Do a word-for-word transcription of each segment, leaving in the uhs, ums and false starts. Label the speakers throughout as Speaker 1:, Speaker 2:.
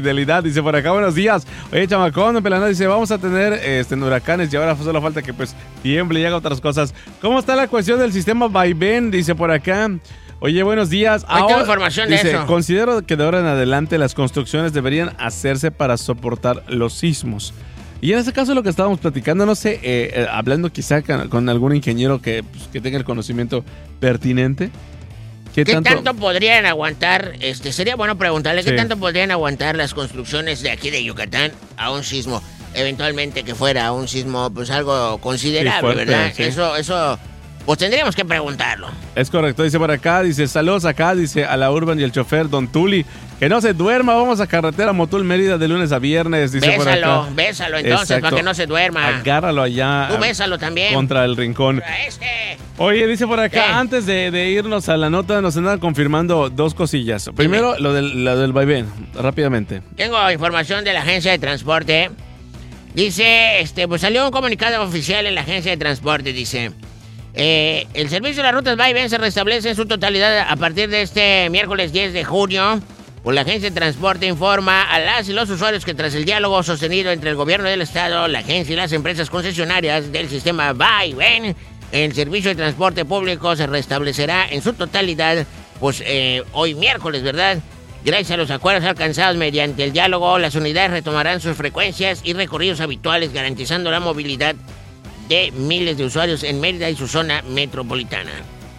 Speaker 1: Fidelidad dice por acá, buenos días. Oye, chamacón, Pelana dice, vamos a tener este, huracanes y ahora solo falta que pues tiemble y haga otras cosas. ¿Cómo está la cuestión del sistema vaivén? Dice por acá. Oye, buenos días.
Speaker 2: Ahora, tengo información de
Speaker 1: dice,
Speaker 2: eso.
Speaker 1: Considero que de ahora en adelante las construcciones deberían hacerse para soportar los sismos. Y en este caso lo que estábamos platicando, no sé, eh, eh, hablando quizá con, con algún ingeniero que, pues, que tenga el conocimiento pertinente.
Speaker 2: ¿Qué, ¿Qué tanto? tanto podrían aguantar? Este, sería bueno preguntarle, sí. ¿Qué tanto podrían aguantar las construcciones de aquí de Yucatán a un sismo? Eventualmente que fuera un sismo, pues algo considerable, sí, fuerte, ¿verdad? Sí. Eso, eso, pues tendríamos que preguntarlo.
Speaker 1: Es correcto, dice por acá, dice, saludos acá, dice a la Urban y el chofer Don Tuli. Que no se duerma, vamos a carretera Motul Mérida de lunes a viernes, dice
Speaker 2: bésalo,
Speaker 1: por acá.
Speaker 2: Bésalo, bésalo entonces, Exacto. para que no se duerma.
Speaker 1: Agárralo allá.
Speaker 2: Tú bésalo también.
Speaker 1: Contra el rincón.
Speaker 2: Este.
Speaker 1: Oye, dice por acá,
Speaker 2: ¿Qué?
Speaker 1: antes de, de irnos a la nota, nos andan confirmando dos cosillas. Primero, lo del, lo del vaivén, rápidamente.
Speaker 2: Tengo información de la agencia de transporte. Dice, este, pues salió un comunicado oficial en la agencia de transporte, dice... Eh, el servicio de las rutas vaivén se restablece en su totalidad a partir de este miércoles diez de junio. Pues la agencia de transporte informa a las y los usuarios que tras el diálogo sostenido entre el gobierno del estado, la agencia y las empresas concesionarias del sistema vaivén, el servicio de transporte público se restablecerá en su totalidad, pues eh, hoy miércoles, ¿verdad? Gracias a los acuerdos alcanzados mediante el diálogo, las unidades retomarán sus frecuencias y recorridos habituales, garantizando la movilidad de miles de usuarios en Mérida y su zona metropolitana.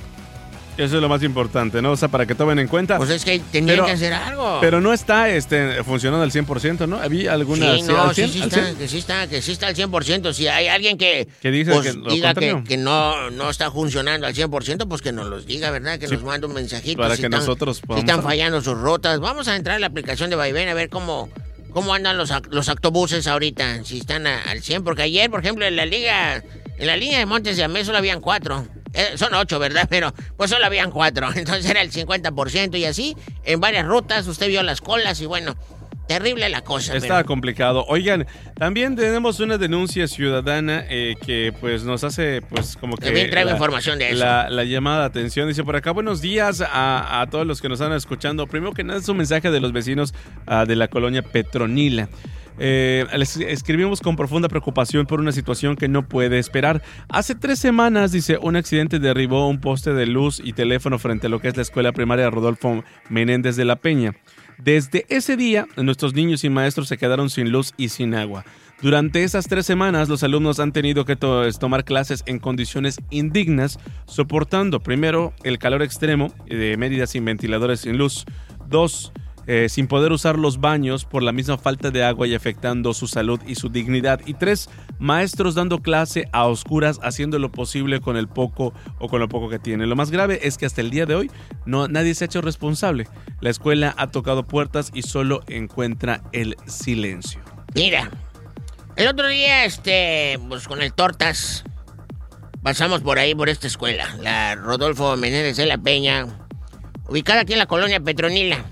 Speaker 1: Eso es lo más importante, ¿no? O sea, para que tomen en cuenta.
Speaker 2: Pues es que tenían pero, que hacer algo.
Speaker 1: Pero no está este, funcionando al cien por ciento, ¿no? ¿Había alguna...
Speaker 2: Sí, no, sí, sí está, que sí está, que sí está al cien por ciento. Si hay alguien que,
Speaker 1: que dice
Speaker 2: pues,
Speaker 1: que lo
Speaker 2: diga que, que no, no está funcionando al cien por ciento, pues que nos los diga, ¿verdad? Que sí, nos mande un mensajito.
Speaker 1: Para
Speaker 2: si
Speaker 1: que
Speaker 2: están,
Speaker 1: nosotros podamos...
Speaker 2: Si están fallando sus rutas. Vamos a entrar a la aplicación de vaivén a ver cómo... ¿Cómo andan los, los autobuses ahorita? Si están a, al cien, porque ayer, por ejemplo, en la liga, en la línea de Montes de Amé solo habían cuatro. Eh, son ocho, ¿verdad? Pero pues solo habían cuatro. Entonces era el cincuenta por ciento y así, en varias rutas, usted vio las colas y bueno, terrible la cosa.
Speaker 1: Está
Speaker 2: pero...
Speaker 1: complicado. Oigan, también tenemos una denuncia ciudadana eh, que pues nos hace pues como que...
Speaker 2: También traigo
Speaker 1: la,
Speaker 2: información de eso.
Speaker 1: La, la llamada de atención. Dice por acá, buenos días a, a todos los que nos están escuchando. Primero que nada es un mensaje de los vecinos uh, de la colonia Petronila. Eh, les escribimos con profunda preocupación por una situación que no puede esperar. Hace tres semanas, dice, un accidente derribó un poste de luz y teléfono frente a lo que es la escuela primaria Rodolfo Menéndez de la Peña. Desde ese día, nuestros niños y maestros se quedaron sin luz y sin agua. Durante esas tres semanas, los alumnos han tenido que to- tomar clases en condiciones indignas, soportando, primero, el calor extremo de Mérida sin ventiladores, sin luz. Dos, Eh, sin poder usar los baños por la misma falta de agua y afectando su salud y su dignidad. Y tres, maestros dando clase a oscuras, haciendo lo posible con el poco o con lo poco que tienen. Lo más grave es que hasta el día de hoy no, nadie se ha hecho responsable. La escuela ha tocado puertas y solo encuentra el silencio.
Speaker 2: Mira, el otro día, este, pues con el Tortas, pasamos por ahí, por esta escuela, la Rodolfo Menéndez de la Peña, ubicada aquí en la colonia Petronila.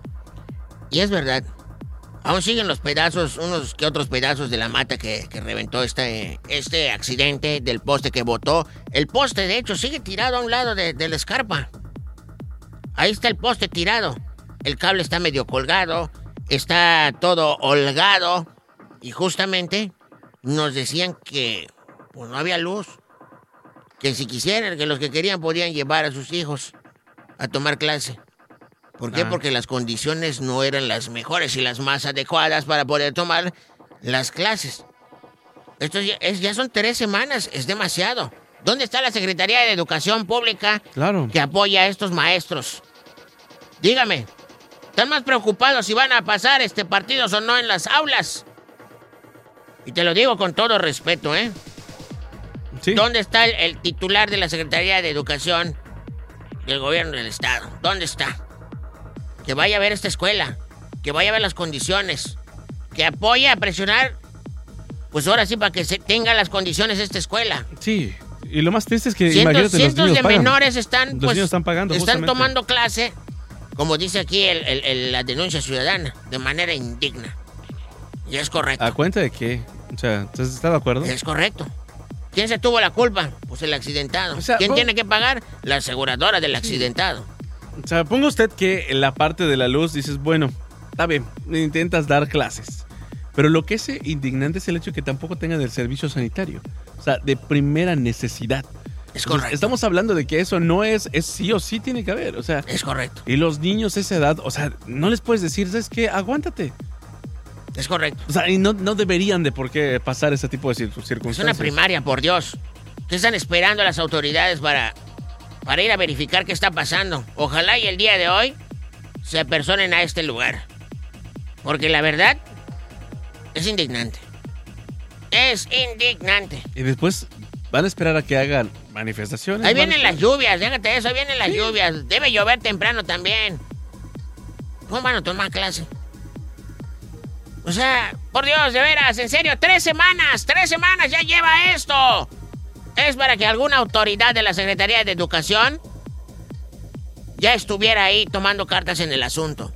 Speaker 2: Y es verdad, aún siguen los pedazos, unos que otros pedazos de la mata que, que reventó este, este accidente del poste que botó. El poste, de hecho, sigue tirado a un lado de, de la escarpa. Ahí está el poste tirado. El cable está medio colgado, está todo holgado. Y justamente nos decían que pues, no había luz. Que si quisieran, que los que querían podían llevar a sus hijos a tomar clase. ¿Por qué? Ah. Porque las condiciones no eran las mejores y las más adecuadas para poder tomar las clases. Esto ya, es, ya son tres semanas, es demasiado. ¿Dónde está la Secretaría de Educación Pública
Speaker 1: claro.
Speaker 2: que apoya a estos maestros? Dígame, ¿están más preocupados si van a pasar este partidos o no en las aulas? Y te lo digo con todo respeto, ¿eh?
Speaker 1: Sí.
Speaker 2: ¿Dónde está el, el titular de la Secretaría de Educación del Gobierno del Estado? ¿Dónde está? Que vaya a ver esta escuela, que vaya a ver las condiciones, que apoye a presionar, pues ahora sí, para que se tenga las condiciones esta escuela.
Speaker 1: Sí, y lo más triste es que
Speaker 2: cientos,
Speaker 1: imagínate,
Speaker 2: cientos
Speaker 1: los niños
Speaker 2: de
Speaker 1: pagan.
Speaker 2: menores están,
Speaker 1: los
Speaker 2: pues,
Speaker 1: niños están pagando,
Speaker 2: están
Speaker 1: justamente.
Speaker 2: tomando clase, como dice aquí el, el, el, la denuncia ciudadana, de manera indigna. Y es correcto.
Speaker 1: ¿A cuenta de qué? O sea, ¿estás de acuerdo?
Speaker 2: Es correcto. ¿Quién se tuvo la culpa? Pues el accidentado.
Speaker 1: O sea,
Speaker 2: ¿Quién
Speaker 1: vos...
Speaker 2: tiene que pagar? La aseguradora del accidentado.
Speaker 1: O sea, ponga usted que en la parte de la luz dices, bueno, está bien, intentas dar clases. Pero lo que es indignante es el hecho de que tampoco tengan el servicio sanitario. O sea, de primera necesidad.
Speaker 2: Es correcto.
Speaker 1: Entonces, estamos hablando de que eso no es, es sí o sí tiene que haber. O sea,
Speaker 2: es correcto.
Speaker 1: Y los niños esa edad, o sea, no les puedes decir, ¿sabes qué? Aguántate.
Speaker 2: Es correcto.
Speaker 1: O sea, y no, no deberían de por qué pasar ese tipo de circunstancias.
Speaker 2: Es una primaria, por Dios. ¿Qué están esperando las autoridades para, para ir a verificar qué está pasando? Ojalá y el día de hoy se apersonen a este lugar. Porque la verdad es indignante. Es indignante.
Speaker 1: Y después van a esperar a que hagan manifestaciones.
Speaker 2: Ahí vienen las lluvias, déjate eso, ahí vienen las sí. lluvias. Debe llover temprano también. ¿Cómo van a tomar clase? O sea, por Dios, de veras, en serio, tres semanas, tres semanas ya lleva esto. Es para que alguna autoridad de la Secretaría de Educación ya estuviera ahí tomando cartas en el asunto.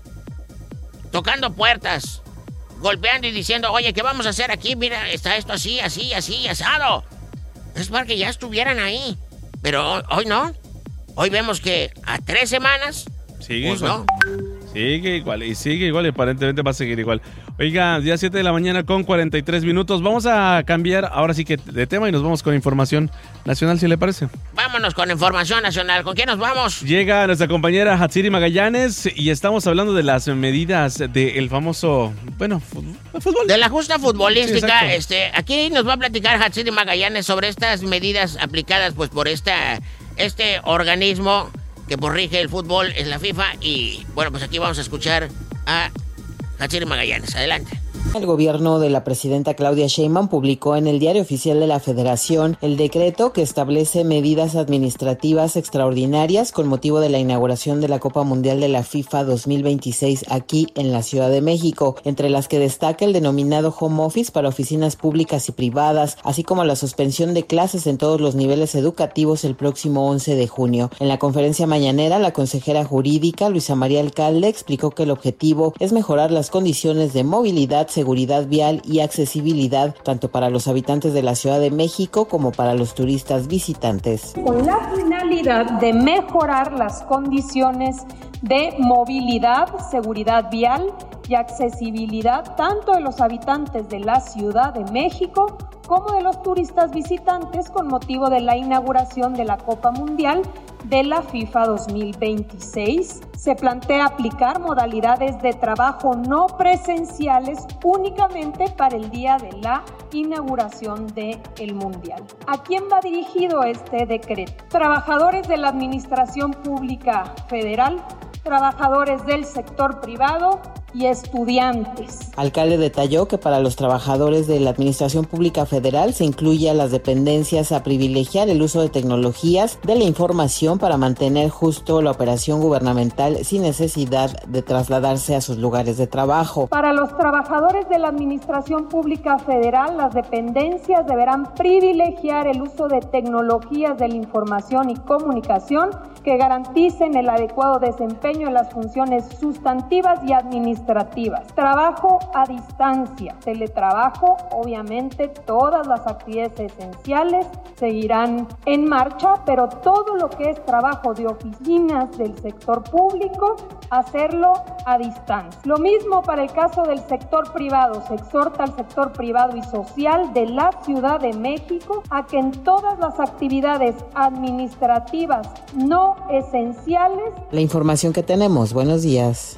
Speaker 2: Tocando puertas, golpeando y diciendo, oye, ¿qué vamos a hacer aquí? Mira, está esto así, así, así, asado. Es para que ya estuvieran ahí. Pero hoy no. Hoy vemos que a tres semanas,
Speaker 1: sigue
Speaker 2: pues
Speaker 1: igual.
Speaker 2: no.
Speaker 1: Sigue igual, y sigue igual, y aparentemente va a seguir igual. Oiga, día siete de la mañana con cuarenta y tres minutos. Vamos a cambiar ahora sí que de tema y nos vamos con información nacional, si le parece.
Speaker 2: Vámonos con información nacional. ¿Con quién nos vamos?
Speaker 1: Llega nuestra compañera Hatsiri Magallanes y estamos hablando de las medidas del famoso, bueno, fútbol.
Speaker 2: De la justa futbolística.
Speaker 1: Sí,
Speaker 2: este, aquí nos va a platicar Hatsiri Magallanes sobre estas medidas aplicadas pues por esta, este organismo que pues rige el fútbol, es la FIFA. Y bueno, pues aquí vamos a escuchar a Hatsiri Magallanes. Adelante.
Speaker 3: El gobierno de la presidenta Claudia Sheinbaum publicó en el Diario Oficial de la Federación el decreto que establece medidas administrativas extraordinarias con motivo de la inauguración de la Copa Mundial de la FIFA dos mil veintiséis aquí en la Ciudad de México, entre las que destaca el denominado home office para oficinas públicas y privadas, así como la suspensión de clases en todos los niveles educativos el próximo once de junio. En la conferencia mañanera, la consejera jurídica Luisa María Alcalde explicó que el objetivo es mejorar las condiciones de movilidad, seguridad vial y accesibilidad tanto para los habitantes de la Ciudad de México como para los turistas visitantes.
Speaker 4: Con la finalidad de mejorar las condiciones de movilidad, seguridad vial y accesibilidad tanto de los habitantes de la Ciudad de México como de los turistas visitantes con motivo de la inauguración de la Copa Mundial de la FIFA dos mil veintiséis. Se plantea aplicar modalidades de trabajo no presenciales únicamente para el día de la inauguración del Mundial. ¿A quién va dirigido este decreto? Trabajadores de la Administración Pública Federal, trabajadores del sector privado y estudiantes.
Speaker 3: Alcalde detalló que para los trabajadores de la Administración Pública Federal se incluye a las dependencias a privilegiar el uso de tecnologías de la información para mantener justo la operación gubernamental sin necesidad de trasladarse a sus lugares de trabajo.
Speaker 4: Para los trabajadores de la Administración Pública Federal, las dependencias deberán privilegiar el uso de tecnologías de la información y comunicación que garanticen el adecuado desempeño de las funciones sustantivas y administrativas. Trabajo a distancia, teletrabajo, obviamente todas las actividades esenciales seguirán en marcha, pero todo lo que es trabajo de oficinas del sector público, hacerlo a distancia. Lo mismo para el caso del sector privado. Se exhorta al sector privado y social de la Ciudad de México a que en todas las actividades administrativas no esenciales.
Speaker 3: La información que tenemos. Buenos días.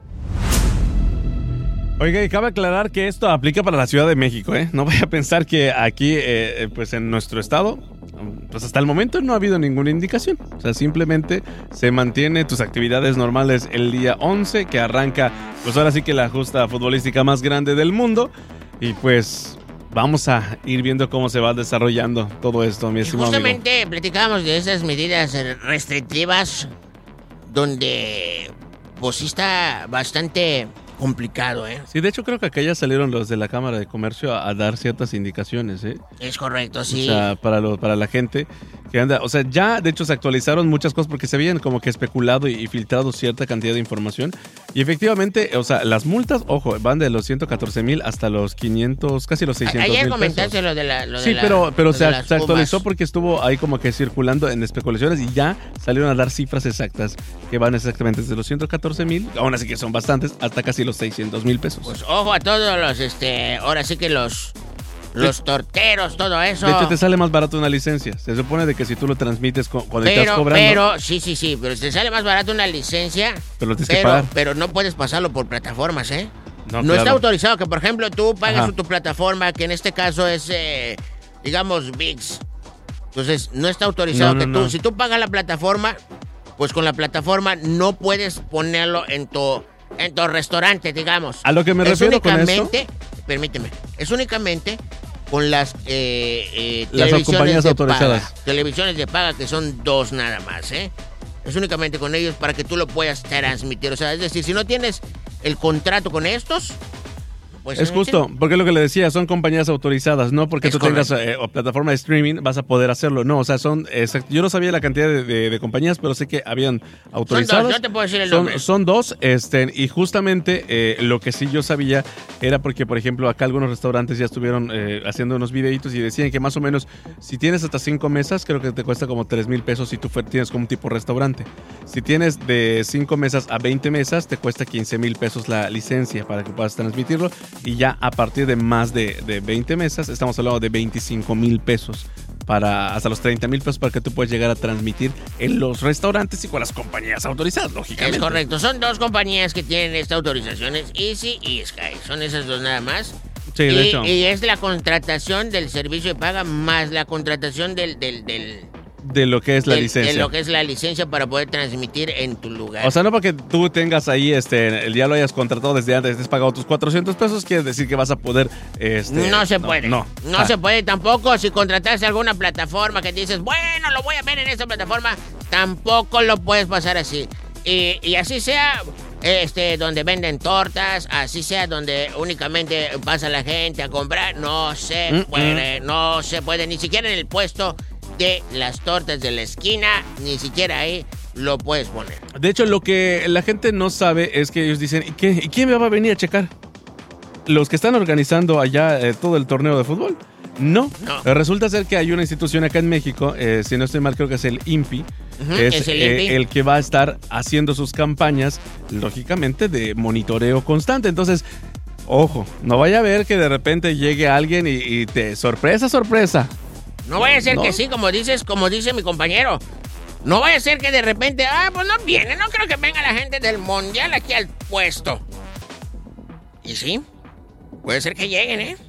Speaker 1: Oiga, y cabe aclarar que esto aplica para la Ciudad de México, ¿eh? No vaya a pensar que aquí, eh, pues en nuestro estado, pues hasta el momento no ha habido ninguna indicación. O sea, simplemente se mantiene tus actividades normales el día once, que arranca, pues ahora sí que la justa futbolística más grande del mundo. Y pues vamos a ir viendo cómo se va desarrollando todo esto, mi estimado amigo.
Speaker 2: Justamente platicábamos de esas medidas restrictivas donde pues sí está bastante complicado, ¿eh?
Speaker 1: Sí, de hecho creo que acá ya salieron los de la Cámara de Comercio a, a dar ciertas indicaciones, ¿eh?
Speaker 2: Es correcto, sí.
Speaker 1: O sea, para, lo, para la gente que anda... O sea, ya de hecho se actualizaron muchas cosas porque se habían como que especulado y, y filtrado cierta cantidad de información. Y efectivamente, o sea, las multas, ojo, van de los ciento catorce mil hasta los quinientos, casi los seiscientos mil
Speaker 2: Ayer
Speaker 1: pesos.
Speaker 2: comentaste lo de la... Lo
Speaker 1: sí,
Speaker 2: de la,
Speaker 1: pero, pero se,
Speaker 2: se
Speaker 1: actualizó porque estuvo ahí como que circulando en especulaciones y ya salieron a dar cifras exactas que van exactamente desde los ciento catorce mil, aún así que son bastantes, hasta casi los los seiscientos mil pesos.
Speaker 2: Pues ojo a todos los, este, ahora sí que los... Los torteros, todo eso.
Speaker 1: De hecho, te sale más barato una licencia. Se supone de que si tú lo transmites cuando
Speaker 2: pero,
Speaker 1: estás cobrando...
Speaker 2: Pero, sí, sí, sí, pero te sale más barato una licencia.
Speaker 1: Pero lo tienes
Speaker 2: pero,
Speaker 1: que pagar.
Speaker 2: Pero no puedes pasarlo por plataformas, ¿eh?
Speaker 1: No,
Speaker 2: no
Speaker 1: claro.
Speaker 2: está autorizado que, por ejemplo, tú pagues
Speaker 1: Ajá.
Speaker 2: tu plataforma, que en este caso es, eh, digamos, V I X. Entonces, no está autorizado
Speaker 1: no, no,
Speaker 2: que tú...
Speaker 1: No.
Speaker 2: Si tú pagas la plataforma, pues con la plataforma no puedes ponerlo en tu, en tu restaurante, digamos.
Speaker 1: A lo que me
Speaker 2: es
Speaker 1: refiero con
Speaker 2: únicamente, permíteme, es únicamente... con las eh, eh,
Speaker 1: las
Speaker 2: televisiones
Speaker 1: compañías
Speaker 2: de
Speaker 1: autorizadas.
Speaker 2: paga. Televisiones de paga, que son dos nada más, ¿eh? Es únicamente con ellos para que tú lo puedas transmitir. O sea, es decir, si no tienes el contrato con estos... Pues
Speaker 1: es justo, porque es lo que le decía, son compañías autorizadas, no porque
Speaker 2: es
Speaker 1: tú
Speaker 2: correcto.
Speaker 1: tengas eh, o plataforma de streaming vas a poder hacerlo, no, o sea, son, exact, yo no sabía la cantidad de, de, de compañías, pero sé que habían autorizadas.
Speaker 2: Son dos, yo te puedo decir el
Speaker 1: son,
Speaker 2: nombre.
Speaker 1: Son dos, este, y justamente eh, lo que sí yo sabía era porque, por ejemplo, acá algunos restaurantes ya estuvieron eh, haciendo unos videitos y decían que más o menos, si tienes hasta cinco mesas, creo que te cuesta como tres mil pesos si tú tienes como un tipo restaurante. Si tienes de cinco mesas a veinte mesas, te cuesta quince mil pesos la licencia para que puedas transmitirlo, y ya a partir de más de, de veinte mesas, estamos hablando de veinticinco mil pesos para hasta los treinta mil pesos para que tú puedas llegar a transmitir en los restaurantes y con las compañías autorizadas, lógicamente.
Speaker 2: Es correcto, son dos compañías que tienen esta autorización, es Easy y Sky, son esas dos nada más.
Speaker 1: Sí, de
Speaker 2: y,
Speaker 1: hecho.
Speaker 2: y es la contratación del servicio de paga más la contratación del... del, del
Speaker 1: de lo que es la
Speaker 2: de,
Speaker 1: licencia.
Speaker 2: De lo que es la licencia para poder transmitir en tu lugar.
Speaker 1: O sea, no porque tú tengas ahí, este, ya lo hayas contratado desde antes, estés pagado tus cuatrocientos pesos, quiere decir que vas a poder, este...
Speaker 2: No se puede.
Speaker 1: No,
Speaker 2: no, no
Speaker 1: ah.
Speaker 2: se puede tampoco si contrataste alguna plataforma que dices, bueno, lo voy a ver en esta plataforma, tampoco lo puedes pasar así. Y, y así sea, este, donde venden tortas, así sea donde únicamente pasa la gente a comprar, no se
Speaker 1: Mm,
Speaker 2: puede, no se puede, ni siquiera en el puesto de las tortas de la esquina, ni siquiera ahí lo puedes poner.
Speaker 1: De hecho, lo que la gente no sabe es que ellos dicen, ¿y, qué, ¿y quién me va a venir a checar? ¿Los que están organizando allá eh, todo el torneo de fútbol? No.
Speaker 2: No.
Speaker 1: Resulta ser que hay una institución acá en México, eh, si no estoy mal, creo que es el I N P I,
Speaker 2: Ujú,
Speaker 1: que es,
Speaker 2: es el
Speaker 1: eh,
Speaker 2: I N P I.
Speaker 1: el que va a estar haciendo sus campañas, lógicamente, de monitoreo constante. Entonces, ojo, no vaya a ver que de repente llegue alguien y, y te... Sorpresa, sorpresa.
Speaker 2: No vaya a ser
Speaker 1: No.
Speaker 2: que sí, como dices, como dice mi compañero. No vaya a ser que de repente, ah, pues no viene, no creo que venga la gente del Mundial aquí al puesto. Y sí, puede ser que lleguen, ¿eh?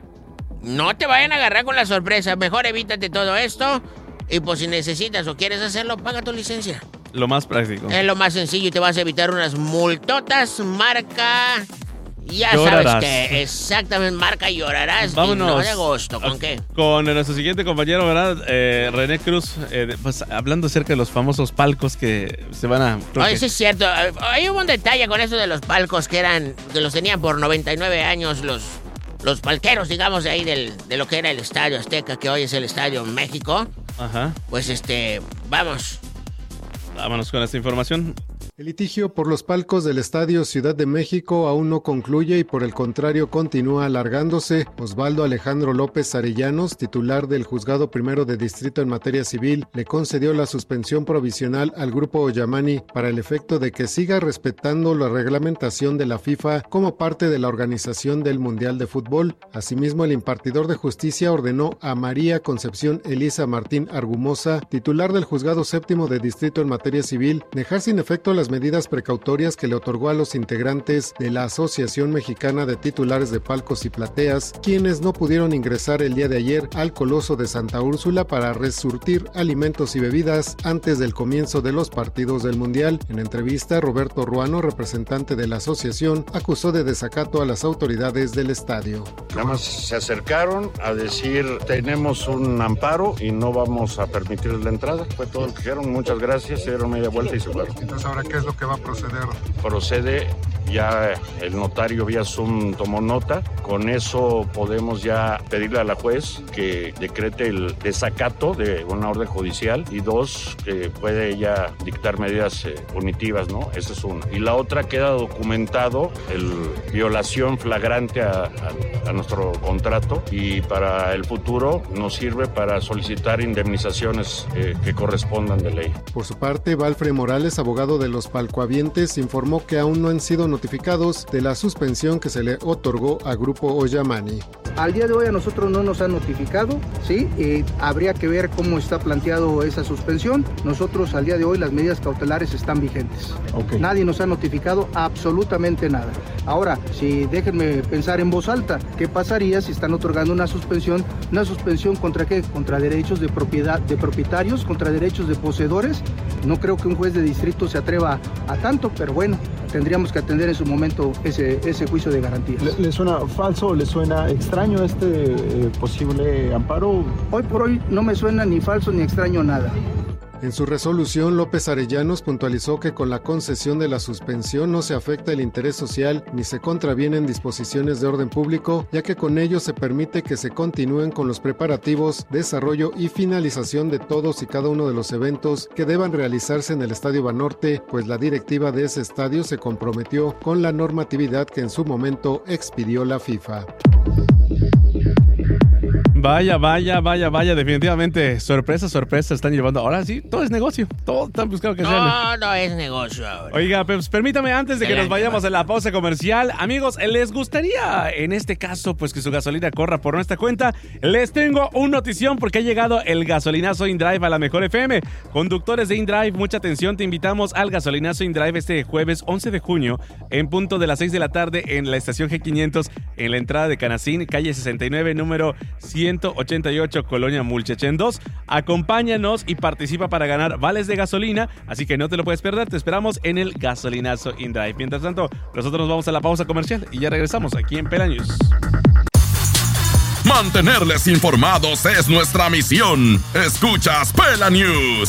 Speaker 2: No te vayan a agarrar con la sorpresa, mejor evítate todo esto. Y pues si necesitas o quieres hacerlo, paga tu licencia.
Speaker 1: Lo más práctico.
Speaker 2: Es lo más sencillo y te vas a evitar unas multotas marca... Ya
Speaker 1: Llorarás.
Speaker 2: sabes que exactamente marca Llorarás.
Speaker 1: Vámonos.
Speaker 2: No de agosto, ¿con qué?
Speaker 1: Con nuestro siguiente compañero, ¿verdad? Eh, René Cruz, eh, pues hablando acerca de los famosos palcos que se van a... creo
Speaker 2: Oye,
Speaker 1: que-
Speaker 2: sí es cierto. Hay hubo un detalle con eso de los palcos que eran, que los tenían por noventa y nueve años los, los palqueros, digamos, de ahí del, de lo que era el Estadio Azteca, que hoy es el Estadio México.
Speaker 1: Ajá.
Speaker 2: Pues este, vamos.
Speaker 1: Vámonos con esta información.
Speaker 5: El litigio por los palcos del Estadio Ciudad de México aún no concluye y por el contrario continúa alargándose. Osvaldo Alejandro López Arellanos, titular del Juzgado Primero de Distrito en materia civil, le concedió la suspensión provisional al grupo Oyamani para el efecto de que siga respetando la reglamentación de la FIFA como parte de la organización del Mundial de Fútbol. Asimismo, el impartidor de justicia ordenó a María Concepción Elisa Martín Argumosa, titular del Juzgado Séptimo de Distrito en materia civil, dejar sin efecto las medidas precautorias que le otorgó a los integrantes de la Asociación Mexicana de Titulares de Palcos y Plateas, quienes no pudieron ingresar el día de ayer al Coloso de Santa Úrsula para resurtir alimentos y bebidas antes del comienzo de los partidos del Mundial. En entrevista, Roberto Ruano, representante de la asociación, acusó de desacato a las autoridades del estadio.
Speaker 6: Nada más se acercaron a decir, tenemos un amparo y no vamos a permitir la entrada. Fue todo lo que dijeron, muchas gracias, se dieron media vuelta y se fueron.
Speaker 7: Entonces, ¿ahora qué es lo que va a proceder?
Speaker 6: Procede, ya el notario vía Zoom tomó nota, con eso podemos ya pedirle a la juez que decrete el desacato de una orden judicial y dos, que puede ella dictar medidas eh, punitivas, ¿no? Esa es una. Y la otra, queda documentado el violación flagrante a, a, a nuestro nuestro contrato y para el futuro nos sirve para solicitar indemnizaciones eh, que correspondan de ley.
Speaker 5: Por su parte, Valfre Morales, abogado de los palcoavientes, informó que aún no han sido notificados de la suspensión que se le otorgó a Grupo Ollamani.
Speaker 7: Al día de hoy a nosotros no nos han notificado, ¿sí? Eh, habría que ver cómo está planteado esa suspensión. Nosotros al día de hoy las medidas cautelares están vigentes. Okay. Nadie nos ha notificado absolutamente nada. Ahora, si déjenme pensar en voz alta, ¿qué pasaría si están otorgando una suspensión? ¿Una suspensión contra qué? ¿Contra derechos de propiedad de propietarios? ¿Contra derechos de poseedores? No creo que un juez de distrito se atreva a tanto, pero bueno, tendríamos que atender en su momento ese, ese juicio de garantías.
Speaker 8: ¿Le, le suena falso o le suena extraño este eh, posible amparo?
Speaker 7: Hoy por hoy no me suena ni falso ni extraño nada.
Speaker 5: En su resolución, López Arellanos puntualizó que con la concesión de la suspensión no se afecta el interés social ni se contravienen disposiciones de orden público, ya que con ello se permite que se continúen con los preparativos, desarrollo y finalización de todos y cada uno de los eventos que deban realizarse en el Estadio Banorte, pues la directiva de ese estadio se comprometió con la normatividad que en su momento expidió la FIFA.
Speaker 1: Vaya, vaya, vaya, vaya, definitivamente, sorpresa, sorpresa, están llevando. Ahora sí, todo es negocio, todo están buscando que
Speaker 2: no,
Speaker 1: sea.
Speaker 2: No, no es negocio ahora.
Speaker 1: Oiga, pues permítame antes de que nos vayamos a la pausa comercial, amigos, ¿les gustaría en este caso pues que su gasolina corra por nuestra cuenta? Les tengo una notición porque ha llegado el gasolinazo InDrive a la Mejor F M. Conductores de InDrive, mucha atención, te invitamos al gasolinazo InDrive este jueves once de junio en punto de las seis de la tarde en la estación G quinientos en la entrada de Canacín, calle sesenta y nueve, número ciento ochenta y ocho, Colonia Mulchechén dos. Acompáñanos y participa para ganar vales de gasolina, así que no te lo puedes perder. Te esperamos en el gasolinazo InDrive. Mientras tanto, nosotros nos vamos a la pausa comercial y ya regresamos aquí en Pela News.
Speaker 9: Mantenerles informados es nuestra misión. Escuchas Pela News.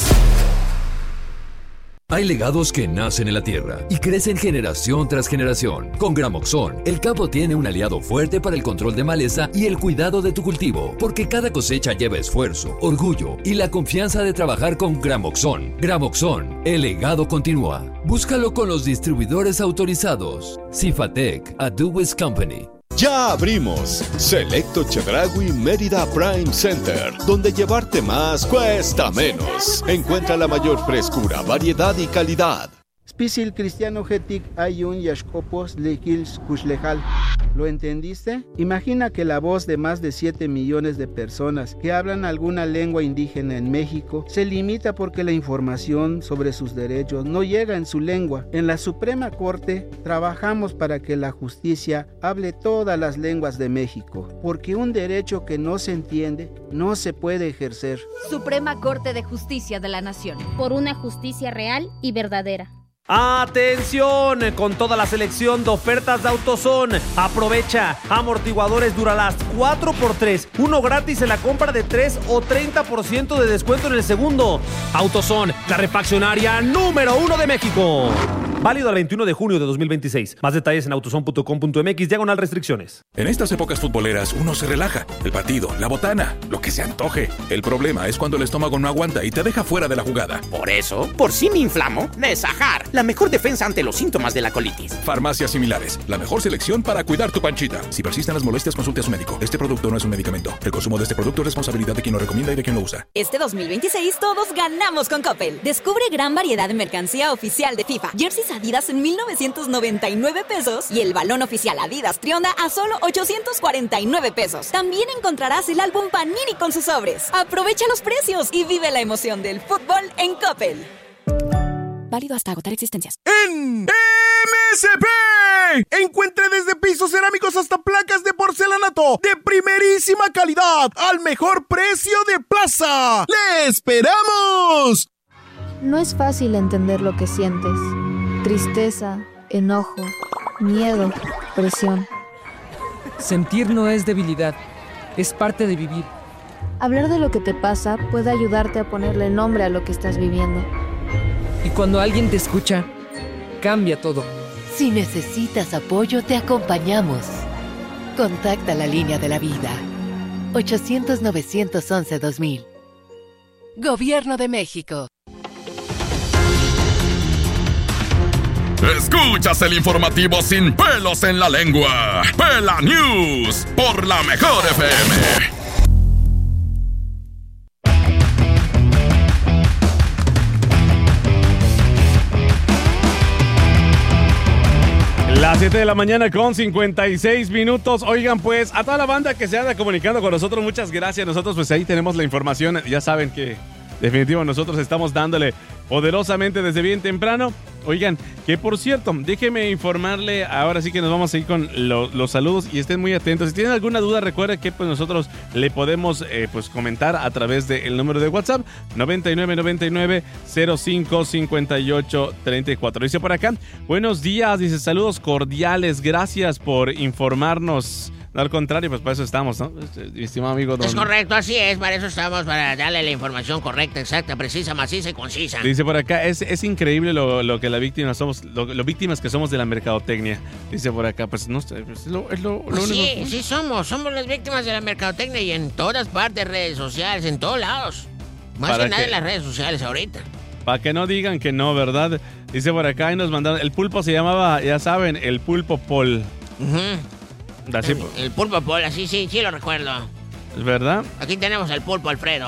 Speaker 10: Hay legados que nacen en la tierra y crecen generación tras generación. Con Gramoxone, el campo tiene un aliado fuerte para el control de maleza y el cuidado de tu cultivo, porque cada cosecha lleva esfuerzo, orgullo y la confianza de trabajar con Gramoxone. Gramoxone, el legado continúa. Búscalo con los distribuidores autorizados. Cifatec, a Dewey's Company.
Speaker 11: Ya abrimos Selecto Chedraui Mérida Prime Center, donde llevarte más cuesta menos. Encuentra la mayor frescura, variedad y calidad.
Speaker 7: Spisil Cristiano Getic Ayun Yashkopos Lekils Kushlejal. ¿Lo entendiste? Imagina que la voz de más de siete millones de personas que hablan alguna lengua indígena en México se limita porque la información sobre sus derechos no llega en su lengua. En la Suprema Corte trabajamos para que la justicia hable todas las lenguas de México, porque un derecho que no se entiende no se puede ejercer.
Speaker 12: Suprema Corte de Justicia de la Nación. Por una justicia real y verdadera.
Speaker 13: ¡Atención! Con toda la selección de ofertas de AutoZone. Aprovecha. Amortiguadores Duralast cuatro por tres. Uno gratis en la compra de tres o treinta por ciento de descuento en el segundo. AutoZone, la refaccionaria número uno de México. Válido al veintiuno de junio de dos mil veintiséis. Más detalles en autozone punto com punto m x, diagonal restricciones.
Speaker 9: En estas épocas futboleras uno se relaja. El partido, la botana, lo que se antoje. El problema es cuando el estómago no aguanta y te deja fuera de la jugada.
Speaker 14: Por eso, por si me inflamo, Nesajar, la mejor defensa ante los síntomas de la colitis.
Speaker 9: Farmacias similares, la mejor selección para cuidar tu panchita. Si persisten las molestias, consulte a su médico. Este producto no es un medicamento. El consumo de este producto es responsabilidad de quien lo recomienda y de quien lo usa.
Speaker 15: Este dos mil veintiséis todos ganamos con Coppel. Descubre gran variedad de mercancía oficial de FIFA. Jerseys Adidas en mil novecientos noventa y nueve pesos y el balón oficial Adidas Trionda a solo ochocientos cuarenta y nueve pesos. También encontrarás el álbum Panini con sus sobres. Aprovecha los precios y vive la emoción del fútbol en Coppel. Válido hasta agotar existencias.
Speaker 16: En M S P encuentre desde pisos cerámicos hasta placas de porcelanato de primerísima calidad al mejor precio de plaza. ¡Le esperamos!
Speaker 17: No es fácil entender lo que sientes. Tristeza, enojo, miedo, presión.
Speaker 18: Sentir no es debilidad, es parte de vivir.
Speaker 17: Hablar de lo que te pasa puede ayudarte a ponerle nombre a lo que estás viviendo.
Speaker 18: Y cuando alguien te escucha, cambia todo.
Speaker 19: Si necesitas apoyo, te acompañamos. Contacta la línea de la vida. ochocientos, novecientos once, dos mil. Gobierno de México.
Speaker 9: Escuchas el informativo sin pelos en la lengua. Pela News por la Mejor F M.
Speaker 1: Las siete de la mañana con cincuenta y seis minutos. Oigan, pues, a toda la banda que se anda comunicando con nosotros, muchas gracias. Nosotros, pues, ahí tenemos la información. Ya saben que, definitivo, nosotros estamos dándole poderosamente desde bien temprano. Oigan, que por cierto, déjeme informarle, ahora sí que nos vamos a ir con lo, los saludos y estén muy atentos. Si tienen alguna duda, recuerden que pues nosotros le podemos eh, pues comentar a través del número de WhatsApp noventa y nueve noventa y nueve cero cinco cincuenta y ocho treinta y cuatro. Dice por acá, buenos días, dice saludos cordiales, gracias por informarnos. No, al contrario, pues para eso estamos, ¿no? Mi estimado amigo don...
Speaker 2: Es correcto, así es, para eso estamos, para darle la información correcta, exacta, precisa, maciza y concisa.
Speaker 1: Dice por acá, es, es increíble lo, lo que la víctima somos, lo, lo víctimas que somos de la mercadotecnia. Dice por acá, pues no sé, es lo, es lo,
Speaker 2: pues
Speaker 1: lo
Speaker 2: sí,
Speaker 1: único...
Speaker 2: sí somos, somos las víctimas de la mercadotecnia y en todas partes, redes sociales, en todos lados. Más que nada en las redes sociales ahorita.
Speaker 1: Para que no digan que no, ¿verdad? Dice por acá y nos mandaron, el pulpo se llamaba, ya saben, el pulpo Paul.
Speaker 2: Uh-huh.
Speaker 1: Así,
Speaker 2: el, el pulpo Paul, sí, sí, sí lo recuerdo.
Speaker 1: ¿Es verdad?
Speaker 2: Aquí tenemos al pulpo Alfredo.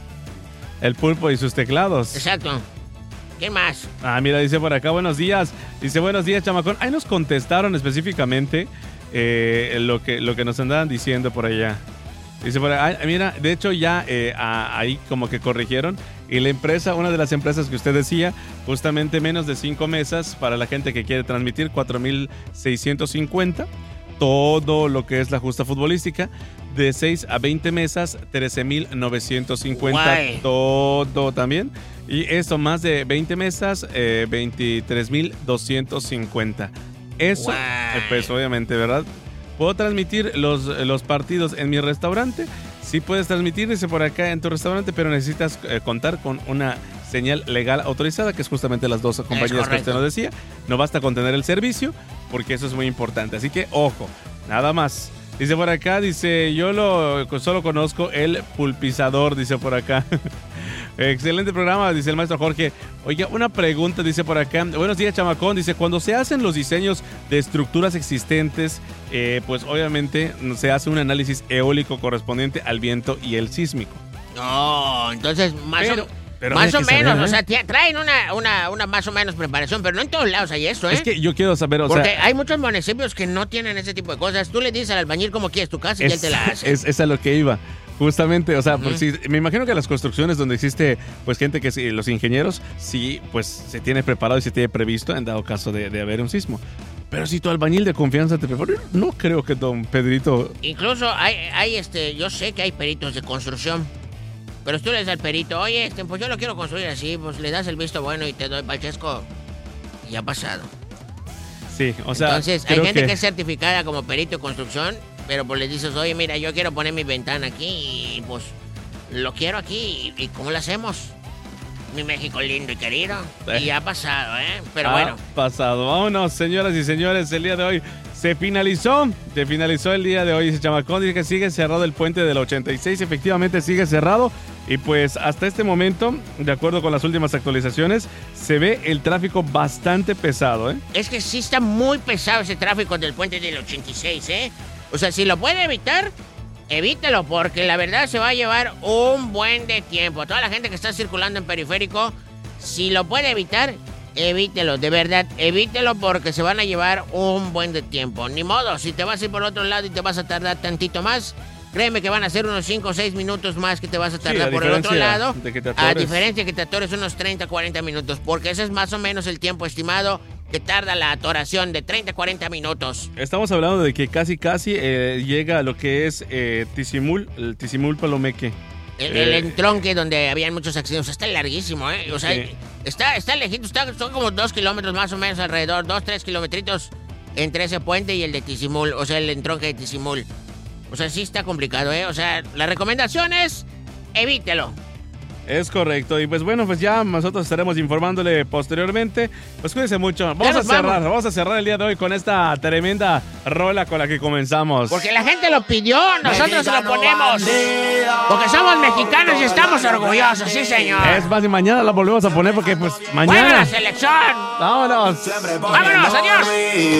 Speaker 1: El pulpo y sus teclados.
Speaker 2: Exacto. ¿Qué más?
Speaker 1: Ah, mira, dice por acá, buenos días. Dice, buenos días, chamacón. Ahí nos contestaron específicamente eh, lo, que, lo que nos andaban diciendo por allá. Dice por acá, mira, de hecho ya eh, a, ahí como que corrigieron. Y la empresa, una de las empresas que usted decía, justamente menos de cinco mesas para la gente que quiere transmitir, cuatro mil seiscientos cincuenta. Todo lo que es la justa futbolística, de seis a veinte mesas, trece mil novecientos cincuenta. Guay. Todo también. Y eso, más de veinte mesas, eh, veintitrés mil doscientos cincuenta. Eso, eh, pues obviamente, ¿verdad? ¿Puedo transmitir los, los partidos en mi restaurante? Sí puedes transmitir, dice por acá, en tu restaurante, pero necesitas eh, contar con una señal legal autorizada, que es justamente las dos compañías que usted nos decía. No basta con tener el servicio, porque eso es muy importante. Así que, ojo, nada más. Dice por acá, dice, yo lo solo conozco el pulpizador, dice por acá. Excelente programa, dice el maestro Jorge. Oiga, una pregunta, dice por acá. Buenos días, chamacón. Dice, cuando se hacen los diseños de estructuras existentes, eh, pues obviamente se hace un análisis eólico correspondiente al viento y el sísmico.
Speaker 2: No, entonces más
Speaker 1: Pero,
Speaker 2: o
Speaker 1: pero
Speaker 2: más o menos,
Speaker 1: saber, ¿eh?
Speaker 2: O sea, traen una, una, una más o menos preparación, pero no en todos lados hay esto, ¿eh?
Speaker 1: Es que yo quiero saber, o
Speaker 2: Porque
Speaker 1: sea...
Speaker 2: hay muchos municipios que no tienen ese tipo de cosas. Tú le dices al albañil cómo quieres tu casa y
Speaker 1: es,
Speaker 2: él te la hace.
Speaker 1: Es, es a lo que iba. Justamente, o sea, uh-huh. si, me imagino que las construcciones donde existe pues gente que sí, los ingenieros, sí, pues se tiene preparado y se tiene previsto en dado caso de, de haber un sismo. Pero si tu albañil de confianza te prepara, no creo que don Pedrito...
Speaker 2: Incluso hay, hay este, yo sé que hay peritos de construcción. Pero tú le dices al perito, oye, este, pues yo lo quiero construir así, pues le das el visto bueno y te doy Pachesco. Y ha pasado.
Speaker 1: Sí, o sea...
Speaker 2: Entonces, hay gente que... que es certificada como perito de construcción, pero pues le dices, oye, mira, yo quiero poner mi ventana aquí y pues lo quiero aquí. ¿Y, y cómo lo hacemos? Mi México lindo y querido. Eh. Y ha pasado, ¿eh? Pero
Speaker 1: ha
Speaker 2: bueno.
Speaker 1: Ha pasado. Vámonos, señoras y señores, el día de hoy se finalizó. Se finalizó el día de hoy. Dice chamacón, dice que sigue cerrado el puente del ochenta y seis. Efectivamente sigue cerrado. Y pues hasta este momento, de acuerdo con las últimas actualizaciones, se ve el tráfico bastante pesado, ¿eh?
Speaker 2: Es que sí está muy pesado ese tráfico del puente del ochenta y seis, ¿eh? O sea, si lo puede evitar, evítelo, porque la verdad se va a llevar un buen de tiempo. Toda la gente que está circulando en periférico, si lo puede evitar, evítelo, de verdad, evítelo porque se van a llevar un buen de tiempo. Ni modo, si te vas a ir por otro lado y te vas a tardar tantito más, créeme que van a ser unos cinco o seis minutos más que te vas a tardar sí, por el otro lado.
Speaker 1: De que te
Speaker 2: a diferencia que te atores unos treinta, cuarenta minutos, porque ese es más o menos el tiempo estimado que tarda la atoración, de treinta a cuarenta minutos.
Speaker 1: Estamos hablando de que casi casi eh, llega a lo que es eh, Tizimul, el Tizimul Palomeque.
Speaker 2: El, eh, el entronque donde habían muchos accidentes. Está larguísimo, ¿eh? O sea, sí. está, está lejito, está, son como dos kilómetros más o menos alrededor, dos, tres kilometritos entre ese puente y el de Tizimul, o sea, el entronque de Tizimul. O sea, sí está complicado, ¿eh? O sea, la recomendación es evítelo.
Speaker 1: Es correcto. Y pues bueno, pues ya nosotros estaremos informándole posteriormente. Pues cuídense mucho. Vamos a cerrar, vamos. vamos a cerrar el día de hoy con esta tremenda rola con la que comenzamos.
Speaker 2: Porque la gente lo pidió, nosotros se lo ponemos. Porque somos mexicanos y estamos orgullosos, sí señor.
Speaker 1: Es más, y mañana la volvemos a poner porque pues mañana.
Speaker 2: ¡Juega la selección!
Speaker 1: Vámonos.
Speaker 2: Vámonos, adiós.